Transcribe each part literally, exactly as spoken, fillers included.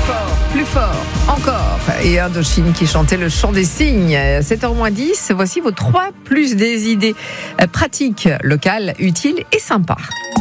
fort, plus fort, encore. Et Indochine qui chantait le chant des cygnes. sept heures moins dix, voici vos trois plus des idées pratiques, locales, utiles et sympas.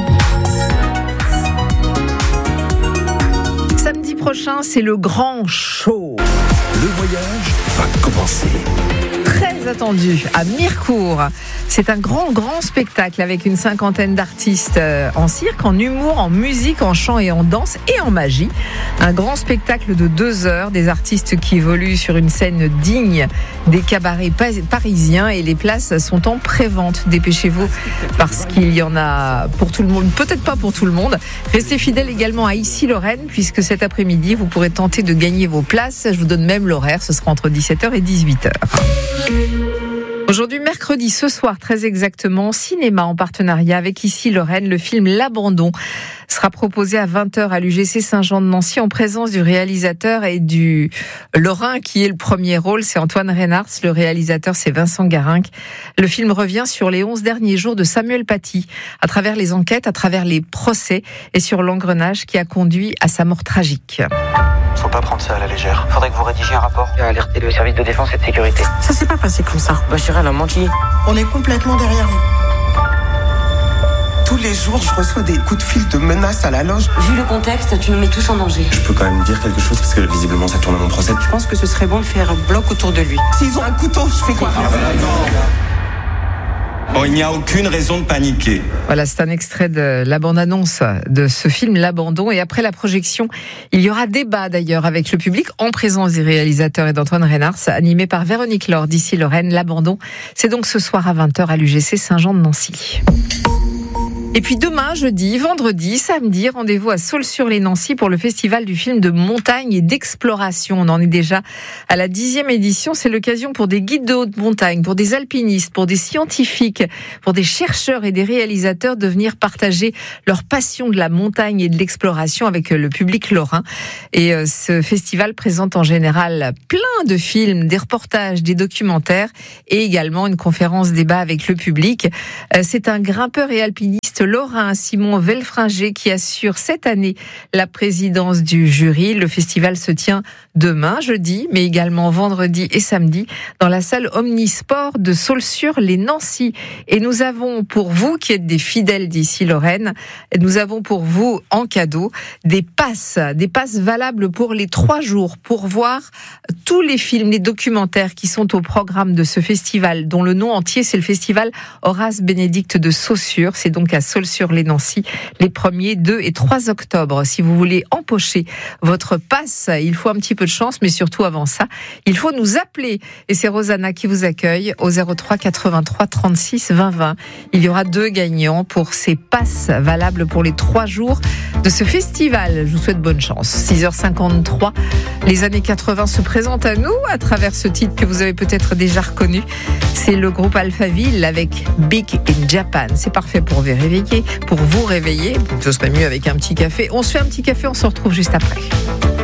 Samedi prochain, c'est le grand show. Le voyage va commencer. Très attendu à Mirecourt. C'est un grand, grand spectacle avec une cinquantaine d'artistes en cirque, en humour, en musique, en chant et en danse et en magie. Un grand spectacle de deux heures, des artistes qui évoluent sur une scène digne des cabarets parisiens et les places sont en pré-vente. Dépêchez-vous parce qu'il y en a pour tout le monde, peut-être pas pour tout le monde. Restez fidèles également à Issy-Lorraine puisque cet après-midi, vous pourrez tenter de gagner vos places. Je vous donne même l'horaire, ce sera entre dix-sept heures et dix-huit heures. Aujourd'hui, mercredi, ce soir, très exactement, cinéma en partenariat avec Issy-Lorraine. Le film L'Abandon sera proposé à vingt heures à l'U G C Saint-Jean de Nancy en présence du réalisateur et du Lorrain qui est le premier rôle. C'est Antoine Reynards. Le réalisateur, c'est Vincent Garinck. Le film revient sur les onze derniers jours de Samuel Paty à travers les enquêtes, à travers les procès et sur l'engrenage qui a conduit à sa mort tragique. Faut pas prendre ça à la légère. Faudrait que vous rédigiez un rapport et alerter le service de défense et de sécurité. Ça s'est pas passé comme ça. Bachira, elle a menti. On est complètement derrière vous. Tous les jours, je reçois des coups de fil de menaces à la loge. Vu le contexte, tu nous mets tous en danger. Je peux quand même dire quelque chose parce que visiblement ça tourne à mon procès. Je pense que ce serait bon de faire un bloc autour de lui. S'ils ont un couteau, je fais quoi ? Bon, il n'y a aucune raison de paniquer. Voilà, c'est un extrait de la bande-annonce de ce film L'Abandon. Et après la projection, il y aura débat d'ailleurs avec le public en présence des réalisateurs et d'Antoine Reynards, animé par Véronique Laure d'Issy-Lorraine. L'Abandon, c'est donc ce soir à vingt heures à l'U G C Saint-Jean de Nancy. Et puis demain, jeudi, vendredi, samedi, rendez-vous à Saulx-sur-les-Nancy pour le festival du film de montagne et d'exploration. On en est déjà à la dixième édition. C'est l'occasion pour des guides de haute montagne, pour des alpinistes, pour des scientifiques, pour des chercheurs et des réalisateurs de venir partager leur passion de la montagne et de l'exploration avec le public lorrain. Et ce festival présente en général plein de films, des reportages, des documentaires et également une conférence débat avec le public. C'est un grimpeur et alpiniste lorrain, Simon Velfringer, qui assure cette année la présidence du jury. Le festival se tient demain, jeudi, mais également vendredi et samedi dans la salle Omnisport de Saulx-sur-les-Nancy. Et nous avons pour vous, qui êtes des fidèles d'Issy-Lorraine, nous avons pour vous en cadeau des passes, des passes valables pour les trois jours pour voir tous les films, les documentaires qui sont au programme de ce festival, dont le nom entier c'est le festival Horace Bénédicte de Saussure. C'est donc à Saulx-sur-les-Nancy les premiers, deux et trois octobre. Si vous voulez empocher votre passe, il faut un petit peu de chance, mais surtout avant ça, il faut nous appeler. Et c'est Rosanna qui vous accueille au zéro trois quatre-vingt-trois trente-six vingt vingt. Il y aura deux gagnants pour ces passes valables pour les trois jours de ce festival. Je vous souhaite bonne chance. six heures cinquante-trois, les années quatre-vingts se présentent à nous à travers ce titre que vous avez peut-être déjà reconnu. C'est le groupe Alphaville avec Big in Japan. C'est parfait pour vous réveiller, pour vous réveiller. Ce serait mieux avec un petit café. On se fait un petit café, on se retrouve juste après.